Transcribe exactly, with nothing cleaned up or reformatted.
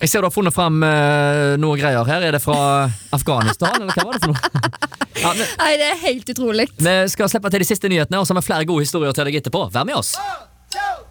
Jeg ser du har funnet frem uh, noe greier her. Er det fra Afghanistan, eller hva var det for noe? Ja, men, Nei, det er helt utrolig. vi skal slippe til de siste nyhetene, og så har vi flere gode historier til deg etterpå. Vær med oss! One, two.